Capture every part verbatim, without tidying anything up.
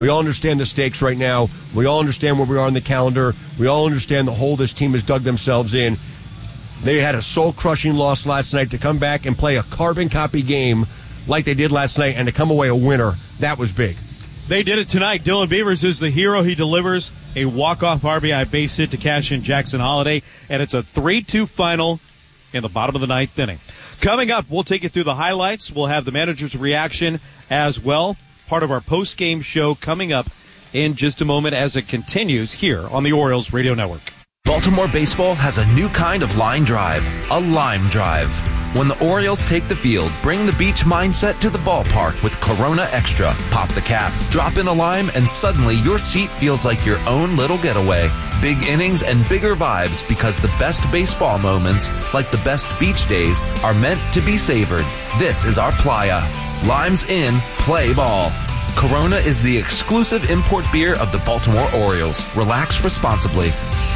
We all understand the stakes right now. We all understand where we are on the calendar. We all understand the hole this team has dug themselves in. They had a soul-crushing loss last night. To come back and play a carbon copy game like they did last night and to come away a winner, that was big. They did it tonight. Dylan Beavers is the hero. He delivers a walk-off R B I base hit to cash in Jackson Holiday, and it's a three two final in the bottom of the ninth inning. Coming up, we'll take you through the highlights. We'll have the manager's reaction as well. Part of our post-game show coming up in just a moment as it continues here on the Orioles Radio Network. Baltimore baseball has a new kind of line drive, a lime drive. When the Orioles take the field, bring the beach mindset to the ballpark with Corona Extra. Pop the cap, drop in a lime, and suddenly your seat feels like your own little getaway. Big innings and bigger vibes because the best baseball moments, like the best beach days, are meant to be savored. This is our playa. Limes in, play ball. Corona is the exclusive import beer of the Baltimore Orioles. Relax responsibly.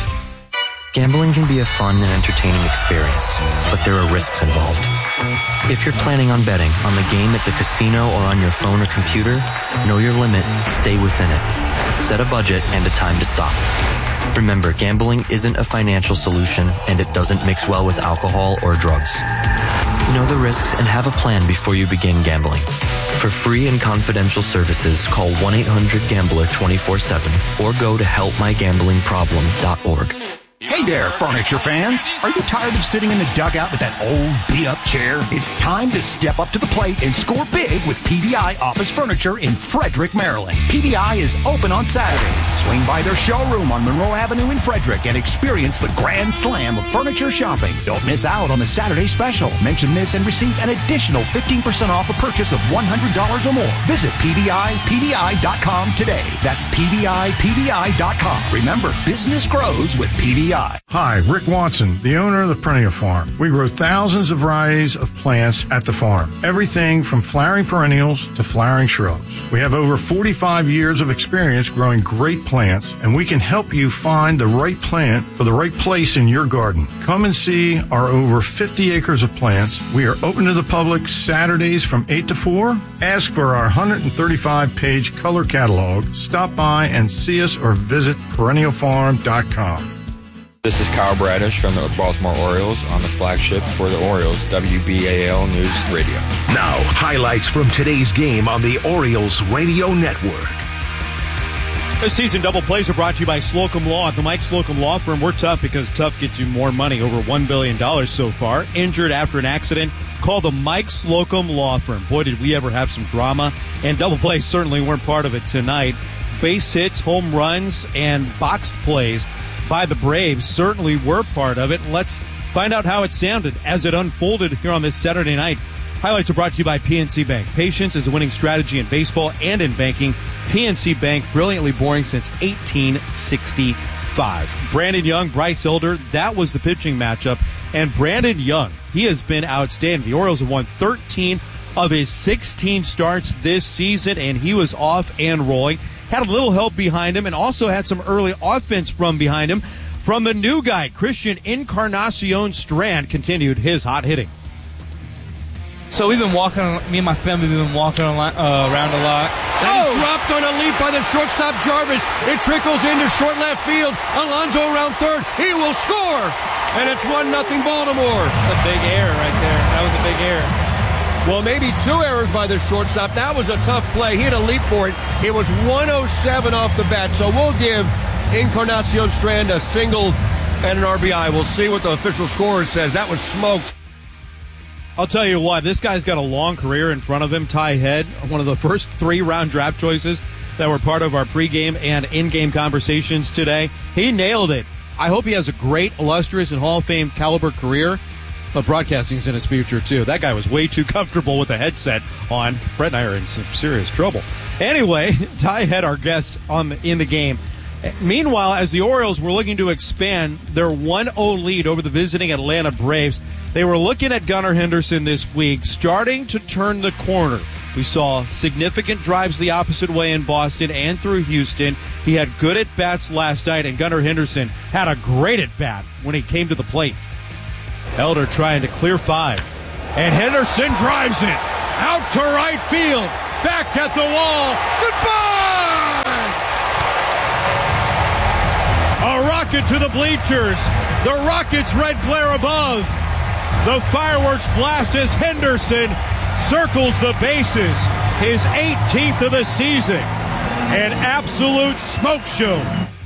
Gambling can be a fun and entertaining experience, but there are risks involved. If you're planning on betting on the game at the casino or on your phone or computer, know your limit, stay within it. Set a budget and a time to stop. Remember, gambling isn't a financial solution, and it doesn't mix well with alcohol or drugs. Know the risks and have a plan before you begin gambling. For free and confidential services, call one eight hundred gambler twenty-four seven or go to help my gambling problem dot org. Hey there, furniture fans. Are you tired of sitting in the dugout with that old beat-up chair? It's time to step up to the plate and score big with P V I Office Furniture in Frederick, Maryland. P V I is open on Saturdays. Swing by their showroom on Monroe Avenue in Frederick and experience the grand slam of furniture shopping. Don't miss out on the Saturday special. Mention this and receive an additional fifteen percent off a purchase of one hundred dollars or more. Visit P V I P V I dot com today. That's P V I P V I dot com. Remember, business grows with P V I. Hi, Rick Watson, the owner of the Perennial Farm. We grow thousands of varieties of plants at the farm. Everything from flowering perennials to flowering shrubs. We have over forty-five years of experience growing great plants, and we can help you find the right plant for the right place in your garden. Come and see our over fifty acres of plants. We are open to the public Saturdays from eight to four. Ask for our one hundred thirty-five page color catalog. Stop by and see us or visit perennial farm dot com. This is Kyle Bradish from the Baltimore Orioles on the flagship for the Orioles, W B A L News Radio. Now, highlights from today's game on the Orioles Radio Network. This season double plays are brought to you by Slocum Law. At the Mike Slocum Law Firm, we're tough because tough gets you more money, over one billion dollars so far. Injured after an accident? Call the Mike Slocum Law Firm. Boy, did we ever have some drama, and double plays certainly weren't part of it tonight. Base hits, home runs, and boxed plays by the Braves certainly were part of it. Let's find out how it sounded as it unfolded here on this Saturday night. Highlights are brought to you by P N C Bank. Patience is a winning strategy in baseball and in banking. P N C Bank, brilliantly boring since eighteen sixty-five. Brandon Young, Bryce Elder, that was the pitching matchup. And Brandon Young, he has been outstanding. The Orioles have won thirteen of his sixteen starts this season, and he was off and rolling. Had a little help behind him and also had some early offense from behind him. From the new guy, Christian Encarnacion Strand continued his hot hitting. So we've been walking, me and my family have been walking a lot, uh, around a lot. That is dropped on a leap by the shortstop Jarvis. It trickles into short left field. Alonso around third. He will score. And it's one nothing Baltimore. That's a big error right there. That was a big error. Well, maybe two errors by the shortstop. That was a tough play. He had a leap for it. It was one oh seven off the bat. So we'll give Encarnacion Strand a single and an R B I. We'll see what the official scorer says. That was smoked. I'll tell you what, this guy's got a long career in front of him. Ty Head, one of the first three-round draft choices that were part of our pregame and in-game conversations today. He nailed it. I hope he has a great, illustrious, and Hall of Fame caliber career. But broadcasting's in his future, too. That guy was way too comfortable with the headset on. Brett and I are in some serious trouble. Anyway, Ty Head, our guest on the, in the game. Meanwhile, as the Orioles were looking to expand their one oh lead over the visiting Atlanta Braves, they were looking at Gunnar Henderson this week, starting to turn the corner. We saw significant drives the opposite way in Boston and through Houston. He had good at-bats last night, and Gunnar Henderson had a great at-bat when he came to the plate. Elder trying to clear five. And Henderson drives it out to right field. Back at the wall. Goodbye! rocket to the bleachers. The Rockets' red glare above. The fireworks blast as Henderson circles the bases. His eighteenth of the season. An absolute smoke show.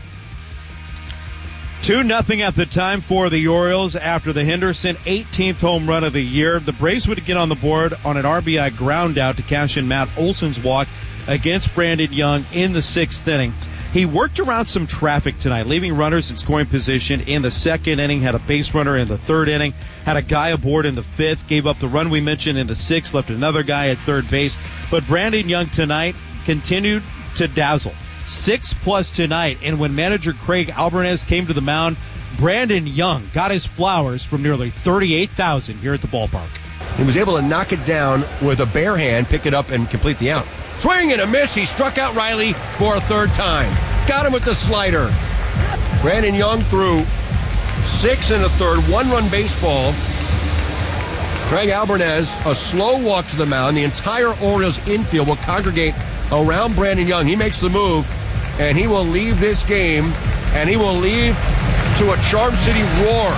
two nothing at the time for the Orioles after the Henderson eighteenth home run of the year. The Braves would get on the board on an R B I ground out to cash in Matt Olson's walk against Brandon Young in the sixth inning. He worked around some traffic tonight, leaving runners in scoring position in the second inning, had a base runner in the third inning, had a guy aboard in the fifth, gave up the run we mentioned in the sixth, left another guy at third base. But Brandon Young tonight continued to dazzle. Six plus tonight, and when manager Craig Albarnez came to the mound, Brandon Young got his flowers from nearly thirty-eight thousand here at the ballpark. He was able to knock it down with a bare hand, pick it up, and complete the out. Swing and a miss. He struck out Riley for a third time. Got him with the slider. Brandon Young threw six and a third, one-run baseball. Craig Albarnez, a slow walk to the mound. The entire Orioles infield will congregate around Brandon Young. He makes the move, and he will leave this game, and he will leave to a Charm City roar.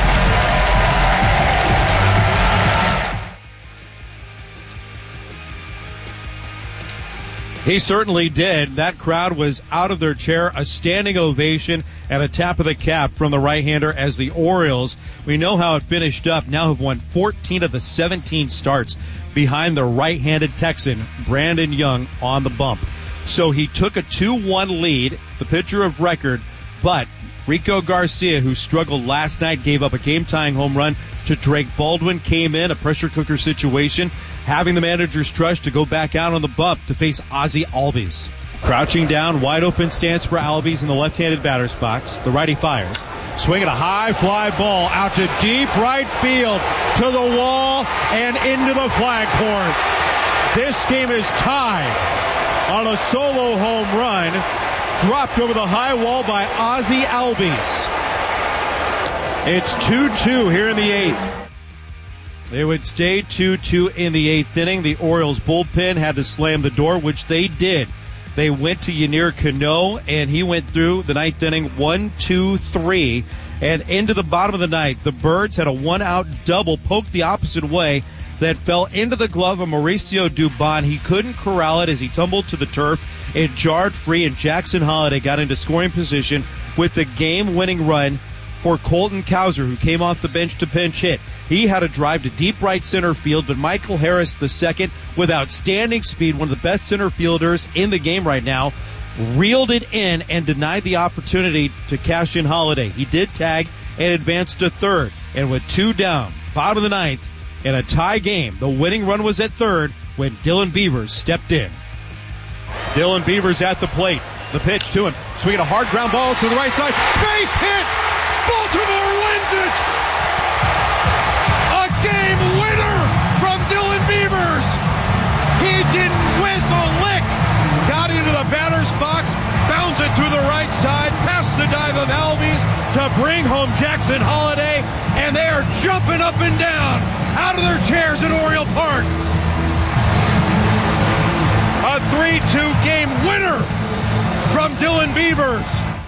He certainly did. That crowd was out of their chair, a standing ovation and a tap of the cap from the right-hander as the Orioles, we know how it finished up, now have won fourteen of the seventeen starts behind the right-handed Texan, Brandon Young, on the bump. So he took a two one lead, the pitcher of record, but Rico Garcia, who struggled last night, gave up a game-tying home run to Drake Baldwin, came in, a pressure cooker situation, having the manager's trust to go back out on the bump to face Ozzie Albies. Crouching down, wide open stance for Albies in the left-handed batter's box. The righty fires. Swinging a high fly ball out to deep right field, to the wall, and into the flagpole. This game is tied on a solo home run, dropped over the high wall by Ozzie Albies. It's two two here in the eighth. It would stay two two in the eighth inning. The Orioles bullpen had to slam the door, which they did. They went to Yennier Cano, and he went through the ninth inning one, two, three, and into the bottom of the ninth. The Birds had a one-out double poked the opposite way that fell into the glove of Mauricio Dubon. He couldn't corral it as he tumbled to the turf. It jarred free, and Jackson Holliday got into scoring position with the game-winning run for Colton Cowser, who came off the bench to pinch hit. He had a drive to deep right center field, but Michael Harris the second, with outstanding speed, one of the best center fielders in the game right now, reeled it in and denied the opportunity to cash in Holliday. He did tag and advanced to third, and with two down, bottom of the ninth, in a tie game, the winning run was at third when Dylan Beavers stepped in. Dylan Beavers at the plate. The pitch to him. Swinging a hard ground ball to the right side. Base hit! Baltimore wins it! A game winner from Dylan Beavers! He didn't whiz a lick. Got into the batter's box, bounds it through the right side, past the dive of Albies to bring home Jackson Holliday, and they are jumping up and down out of their chairs at Oriole Park. A three two game winner from Dylan Beavers.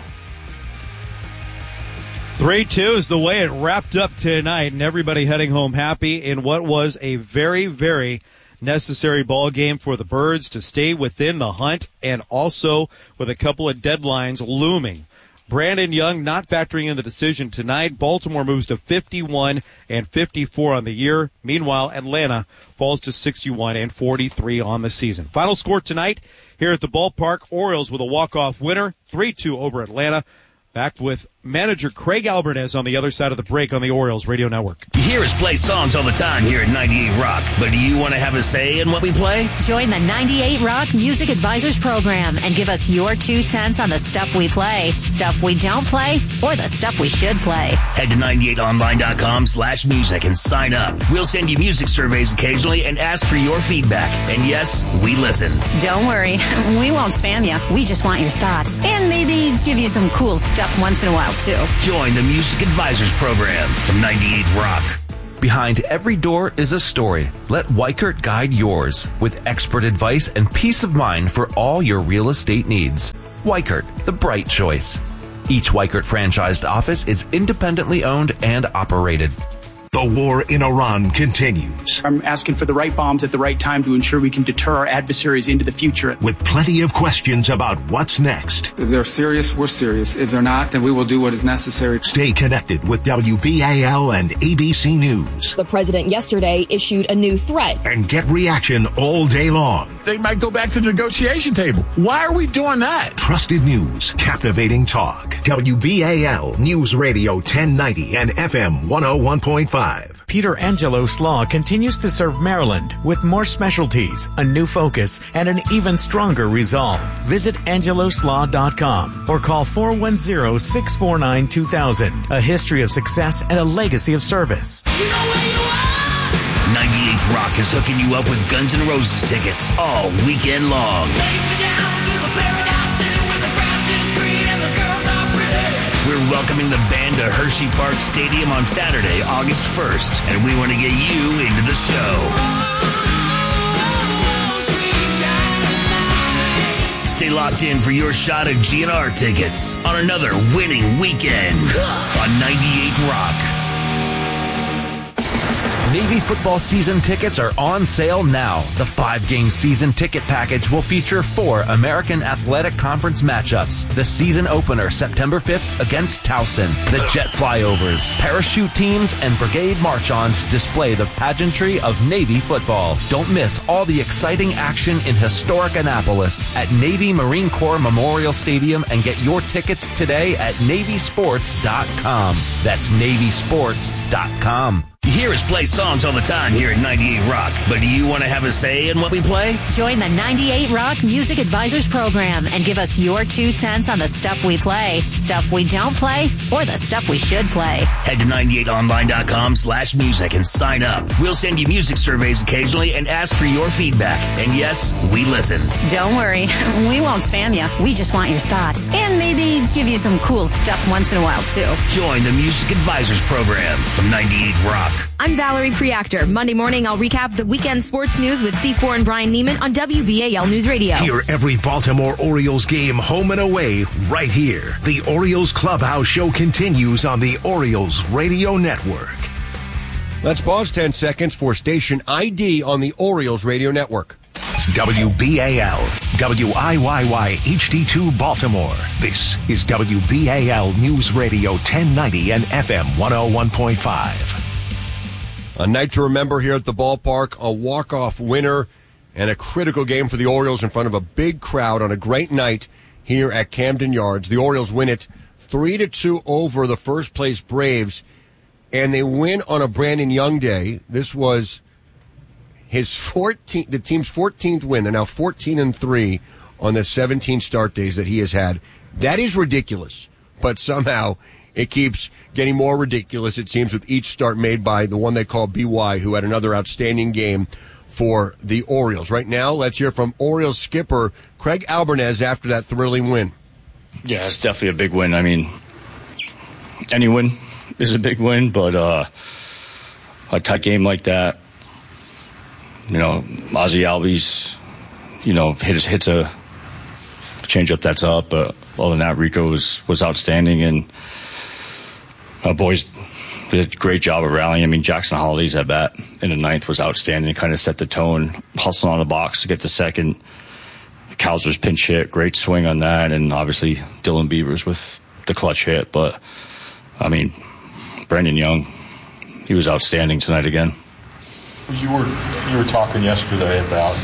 three two is the way it wrapped up tonight, and everybody heading home happy in what was a very, very necessary ball game for the Birds to stay within the hunt, and also with a couple of deadlines looming. Brandon Young not factoring in the decision tonight. Baltimore moves to fifty-one and fifty-four on the year. Meanwhile, Atlanta falls to sixty-one and forty-three on the season. Final score tonight here at the ballpark. Orioles with a walk-off winner, three two over Atlanta. Back with manager Craig Albarnez on the other side of the break on the Orioles Radio Network. You hear us play songs all the time here at ninety-eight Rock, but do you want to have a say in what we play? Join the ninety-eight Rock Music Advisors Program and give us your two cents on the stuff we play, stuff we don't play, or the stuff we should play. Head to ninety-eight online dot com slash music and sign up. We'll send you music surveys occasionally and ask for your feedback. And yes, we listen. Don't worry, we won't spam you. We just want your thoughts and maybe give you some cool stuff once in a while, too. Join the Music Advisors Program from ninety-eight Rock. Behind every door is a story. Let Weichert guide yours with expert advice and peace of mind for all your real estate needs. Weichert, the bright choice. Each Weichert franchised office is independently owned and operated. The war in Iran continues. I'm asking for the right bombs at the right time to ensure we can deter our adversaries into the future. With plenty of questions about what's next. If they're serious, we're serious. If they're not, then we will do what is necessary. Stay connected with W B A L and A B C News. The president yesterday issued a new threat. And get reaction all day long. They might go back to the negotiation table. Why are we doing that? Trusted news, captivating talk. W B A L News Radio ten ninety and F M one oh one point five. Peter Angelo Slaw continues to serve Maryland with more specialties, a new focus, and an even stronger resolve. Visit angelo slaw dot com or call four one zero, six four nine, two thousand. A history of success and a legacy of service. You know where you are! ninety-eight Rock is hooking you up with Guns N' Roses tickets all weekend long. Take me down to the Paradise City where the grass is green and the girls are pretty. We're welcoming the band to Hershey Park Stadium on Saturday, August first, and we want to get you into the show. Stay locked in for your shot at G N R tickets on another winning weekend on ninety-eight Rock. Navy football season tickets are on sale now. The five-game season ticket package will feature four American Athletic Conference matchups. The season opener, September fifth, against Towson. The jet flyovers, parachute teams, and brigade march-ons display the pageantry of Navy football. Don't miss all the exciting action in historic Annapolis at Navy Marine Corps Memorial Stadium and get your tickets today at navy sports dot com. That's navy sports dot com. You hear us play songs all the time here at ninety-eight Rock, but do you want to have a say in what we play? Join the ninety-eight Rock Music Advisors Program and give us your two cents on the stuff we play, stuff we don't play, or the stuff we should play. Head to ninety-eight online dot com slash music and sign up. We'll send you music surveys occasionally and ask for your feedback. And yes, we listen. Don't worry, we won't spam you. We just want your thoughts and maybe give you some cool stuff once in a while, too. Join the Music Advisors Program from ninety-eight Rock. I'm Valerie Preactor. Monday morning, I'll recap the weekend sports news with C four and Brian Neiman on W B A L News Radio. Hear every Baltimore Orioles game home and away right here. The Orioles Clubhouse Show continues on the Orioles Radio Network. Let's pause ten seconds for station I D on the Orioles Radio Network. W B A L, W I Y Y H D two Baltimore. This is W B A L News Radio ten ninety and F M one oh one point five. A night to remember here at the ballpark, a walk-off winner and a critical game for the Orioles in front of a big crowd on a great night here at Camden Yards. The Orioles win it three to two over the first-place Braves, and they win on a Brandon Young day. This was his fourteenth, the team's fourteenth win. They're now fourteen and three on the seventeen start days that he has had. That is ridiculous, but somehow it keeps getting more ridiculous, it seems, with each start made by the one they call B Y, who had another outstanding game for the Orioles. Right now, let's hear from Orioles skipper Craig Albernez after that thrilling win. Yeah, it's definitely a big win. I mean, any win is a big win, but uh, a tight game like that, you know, Ozzie Albies, you know, hits, hits a changeup that's up, but other than that, Rico was, was outstanding, and Uh, boys did a great job of rallying. I mean, Jackson Holiday's at bat in the ninth was outstanding. It kind of set the tone, hustling on the box to get the second. Cowser's pinch hit, great swing on that, and obviously Dylan Beavers with the clutch hit. But, I mean, Brandon Young, he was outstanding tonight again. You were you were talking yesterday about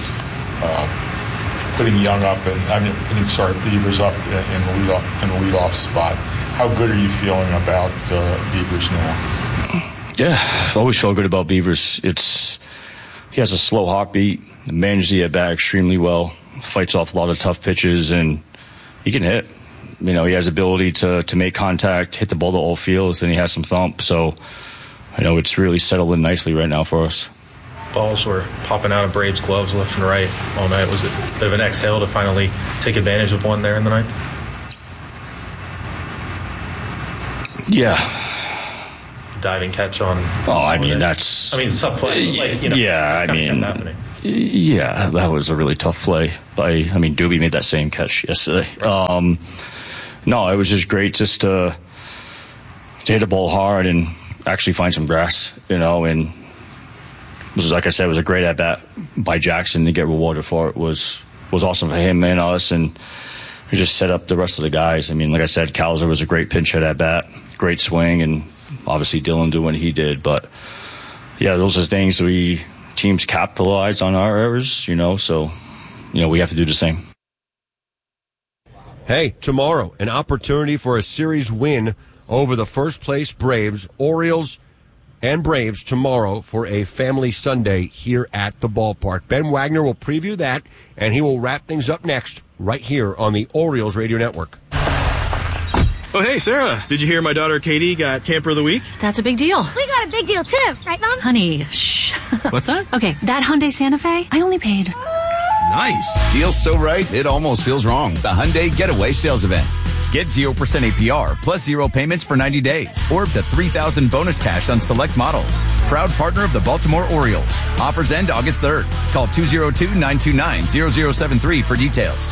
uh, putting Young up, and I mean, putting, sorry, Beavers up in the leadoff in the leadoff spot. How good are you feeling about uh, Beavers now? Yeah, I always feel good about Beavers. It's he has a slow heartbeat, manages the at bat extremely well, fights off a lot of tough pitches, and he can hit. You know, he has ability to to make contact, hit the ball to all fields, and he has some thump. So I know it's really settled in nicely right now for us. Balls were popping out of Braves' gloves left and right all night. Was it a bit of an exhale to finally take advantage of one there in the ninth? Yeah. Diving catch on. Oh, I mean, that's. I mean, it's tough play. Like, you know, yeah, I mean. Yeah, that was a really tough play by. I mean, Doobie made that same catch yesterday. Um, No, it was just great just to, to hit the ball hard and actually find some grass, you know, and it was, like I said, it was a great at-bat by Jackson to get rewarded for it. was was awesome for him and us, and we just set up the rest of the guys. I mean, like I said, Cowser was a great pinch hit at-bat, great swing, and obviously Dylan doing what he did. But, yeah, those are things we teams capitalize on our errors, you know, so, you know, we have to do the same. Hey, tomorrow, an opportunity for a series win over the first-place Braves, Orioles, and Braves tomorrow for a family Sunday here at the ballpark. Ben Wagner will preview that, and he will wrap things up next right here on the Orioles Radio Network. Oh, hey, Sarah. Did you hear my daughter Katie got Camper of the Week? That's a big deal. We got a big deal, too. Right, Mom? Honey, shh. What's that? Okay, that Hyundai Santa Fe, I only paid... Nice. Deal's so right, it almost feels wrong. The Hyundai Getaway Sales Event. Get zero percent A P R plus zero payments for ninety days or up to three thousand dollars bonus cash on select models. Proud partner of the Baltimore Orioles. Offers end August third. Call two oh two, nine two nine, zero zero seven three for details.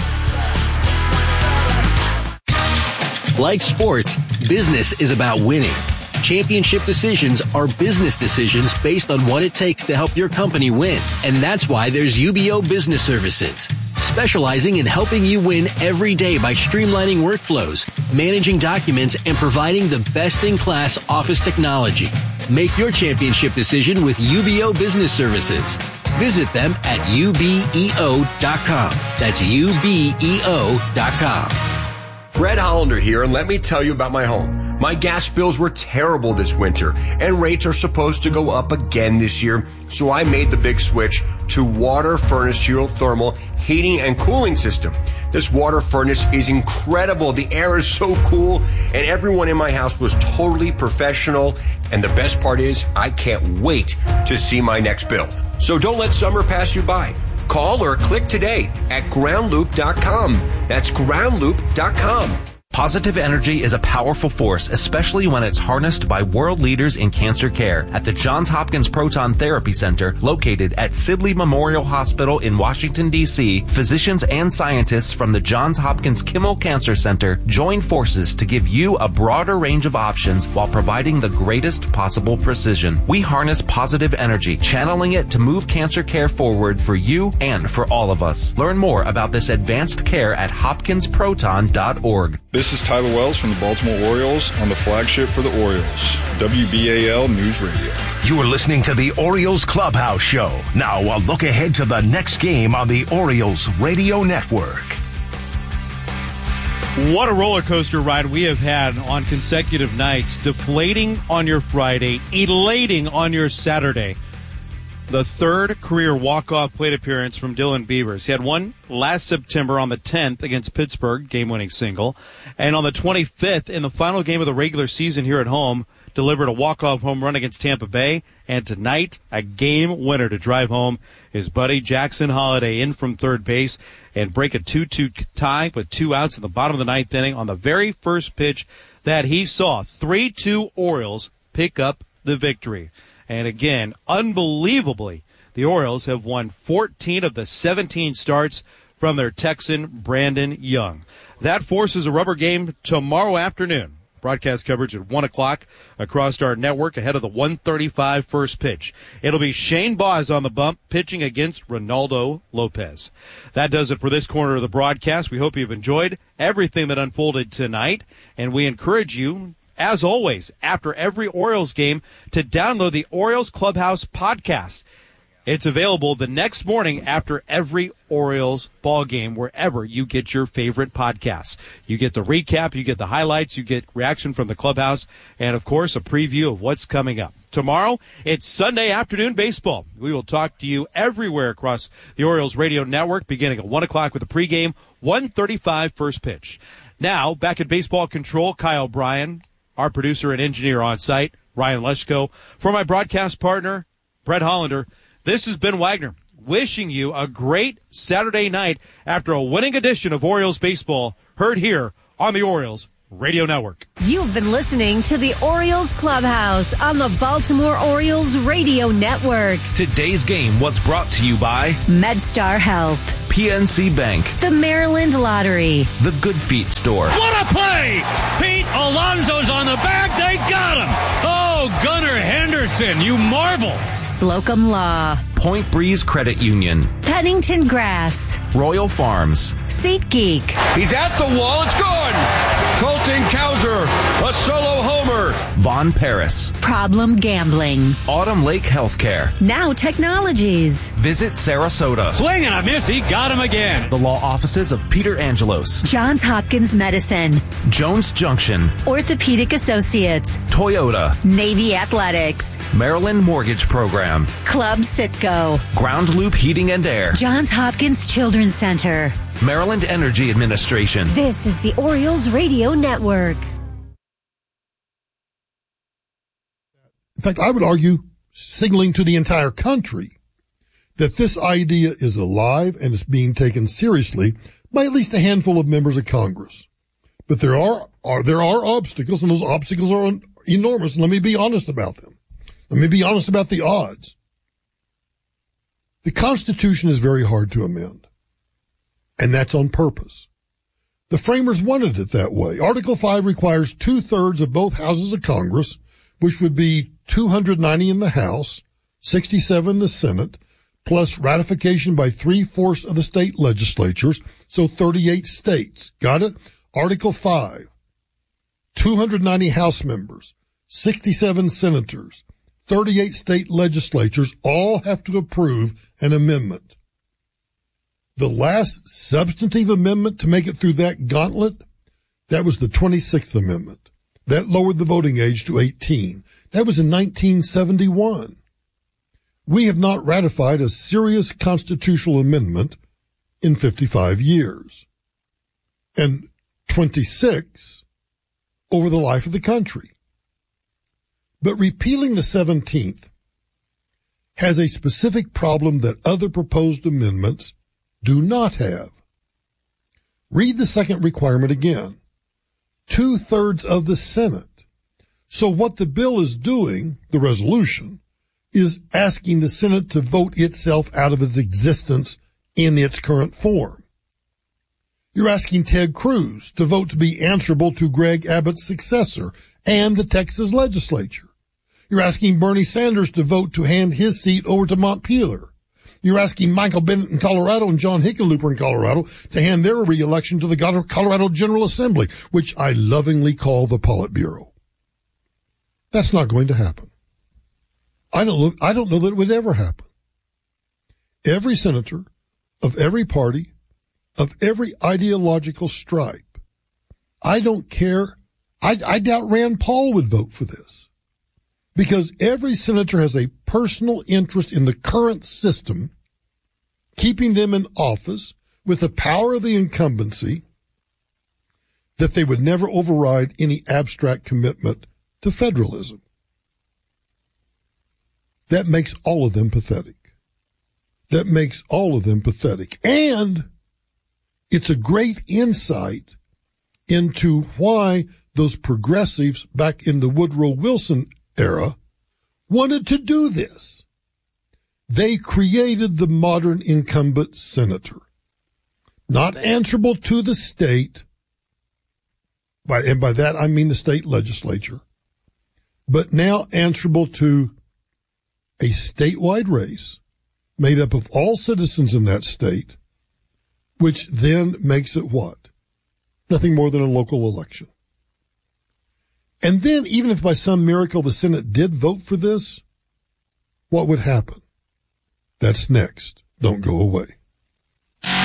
Like sports, business is about winning. Championship decisions are business decisions based on what it takes to help your company win. And that's why there's U B O Business Services, specializing in helping you win every day by streamlining workflows, managing documents, and providing the best-in-class office technology. Make your championship decision with U B O Business Services. Visit them at U B E O dot com. That's U B E O dot com. Brett Hollander here, and let me tell you about my home. My gas bills were terrible this winter, and rates are supposed to go up again this year, so I made the big switch to Water Furnace Geothermal Heating and Cooling System. This water furnace is incredible. The air is so cool, and everyone in my house was totally professional, and the best part is I can't wait to see my next bill. So don't let summer pass you by. Call or click today at ground loop dot com. That's ground loop dot com. Positive energy is a powerful force, especially when it's harnessed by world leaders in cancer care. At the Johns Hopkins Proton Therapy Center, located at Sidley Memorial Hospital in Washington, D C, physicians and scientists from the Johns Hopkins Kimmel Cancer Center join forces to give you a broader range of options while providing the greatest possible precision. We harness positive energy, channeling it to move cancer care forward for you and for all of us. Learn more about this advanced care at hopkins proton dot org. This is Tyler Wells from the Baltimore Orioles on the flagship for the Orioles, W B A L News Radio. You are listening to the Orioles Clubhouse Show. Now a look ahead to the next game on the Orioles Radio Network. What a roller coaster ride we have had on consecutive nights. Deflating on your Friday, elating on your Saturday. The third career walk-off plate appearance from Dylan Beavers. He had one last September on the tenth against Pittsburgh, game-winning single. And on the twenty-fifth, in the final game of the regular season here at home, delivered a walk-off home run against Tampa Bay. And tonight, a game winner to drive home his buddy Jackson Holliday in from third base and break a two two tie with two outs in the bottom of the ninth inning on the very first pitch that he saw. three two Orioles pick up the victory. And again, unbelievably, the Orioles have won fourteen of the seventeen starts from their Texan, Brandon Young. That forces a rubber game tomorrow afternoon. Broadcast coverage at one o'clock across our network ahead of the one thirty-five first pitch. It'll be Shane Baz on the bump pitching against Ronaldo Lopez. That does it for this corner of the broadcast. We hope you've enjoyed everything that unfolded tonight, and we encourage you, as always, after every Orioles game, to download the Orioles Clubhouse podcast. It's available the next morning after every Orioles ball game, wherever you get your favorite podcasts. You get the recap, you get the highlights, you get reaction from the clubhouse, and, of course, a preview of what's coming up. Tomorrow, it's Sunday afternoon baseball. We will talk to you everywhere across the Orioles Radio Network, beginning at one o'clock with the pregame, one thirty-five first pitch. Now, back at baseball control, Kyle Bryan, our producer and engineer on site, Ryan Leschko. For my broadcast partner, Brett Hollander, this is Ben Wagner, wishing you a great Saturday night after a winning edition of Orioles baseball, heard here on the Orioles Radio Network. You've been listening to the Orioles Clubhouse on the Baltimore Orioles Radio Network. Today's game was brought to you by MedStar Health, P N C Bank, the Maryland Lottery, the Good Feet Store. What a play! Pete Alonso's on the back. They got him. Oh, Gunnar Henderson, you marvel. Slocum Law, Point Breeze Credit Union, Pennington Grass, Royal Farms, SeatGeek. He's at the wall. It's good. Colton Cowser, a solo homer. Von Paris, Problem Gambling, Autumn Lake Healthcare, Now Technologies. Visit Sarasota. Swing and a miss. He got him again. The law offices of Peter Angelos, Johns Hopkins Medicine, Jones Junction, Orthopedic Associates, Toyota, Navy Athletics, Maryland Mortgage Program, Club Citgo, Ground Loop Heating and Air, Johns Hopkins Children's Center, Maryland Energy Administration. This is the Orioles Radio Network. In fact, I would argue, signaling to the entire country, that this idea is alive and is being taken seriously by at least a handful of members of Congress. But there are, are there are obstacles, and those obstacles are enormous. And let me be honest about them. Let me be honest about the odds. The Constitution is very hard to amend, and that's on purpose. The framers wanted it that way. Article five requires two-thirds of both houses of Congress, which would be two hundred ninety in the House, sixty-seven in the Senate, plus ratification by three-fourths of the state legislatures, so thirty-eight states. Got it? Article five, two hundred ninety House members, sixty-seven senators, thirty-eight state legislatures all have to approve an amendment. The last substantive amendment to make it through that gauntlet, that was the twenty-sixth Amendment. That lowered the voting age to eighteen. That was in nineteen seventy-one. We have not ratified a serious constitutional amendment in fifty-five years. And twenty-six over the life of the country. But repealing the seventeenth has a specific problem that other proposed amendments do not have. Read the second requirement again. Two-thirds of the Senate. So what the bill is doing, the resolution, is asking the Senate to vote itself out of its existence in its current form. You're asking Ted Cruz to vote to be answerable to Greg Abbott's successor and the Texas legislature. You're asking Bernie Sanders to vote to hand his seat over to Montpelier. You're asking Michael Bennet in Colorado and John Hickenlooper in Colorado to hand their re-election to the Colorado General Assembly, which I lovingly call the Politburo. That's not going to happen. I don't look, I don't know that it would ever happen. Every senator of every party, of every ideological stripe, I don't care. I, I doubt Rand Paul would vote for this. Because every senator has a personal interest in the current system, keeping them in office with the power of the incumbency, that they would never override any abstract commitment to federalism. That makes all of them pathetic. That makes all of them pathetic. And it's a great insight into why those progressives back in the Woodrow Wilson era wanted to do this. They created the modern incumbent senator, not answerable to the state, by, and by that I mean the state legislature, but now answerable to a statewide race made up of all citizens in that state, which then makes it what? Nothing more than a local election. And then, even if by some miracle the Senate did vote for this, what would happen? That's next. Don't go away.